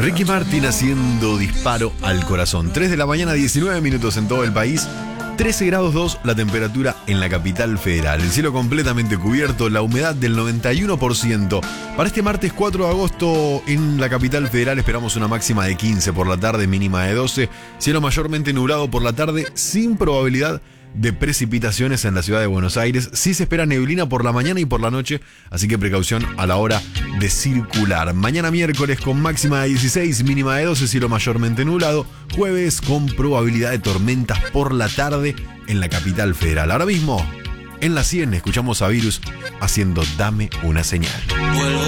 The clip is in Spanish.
Ricky Martin haciendo disparo al corazón. 3 de la mañana, 19 minutos en todo el país. 13 grados 2 la temperatura en la capital federal. El cielo completamente cubierto, la humedad del 91%. Para este martes 4 de agosto en la capital federal esperamos una máxima de 15 por la tarde, mínima de 12. Cielo mayormente nublado por la tarde, sin probabilidad de precipitaciones en la ciudad de Buenos Aires. Sí se espera neblina por la mañana y por la noche, así que precaución a la hora de circular. Mañana miércoles con máxima de 16, mínima de 12, cielo mayormente nublado. Jueves con probabilidad de tormentas por la tarde en la capital federal. Ahora mismo, en la 100, escuchamos a Virus haciendo Dame una señal.